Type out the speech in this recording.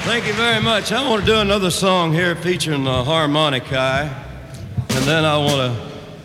Thank you very much. I want to do another song here featuring the harmonica, and then I want to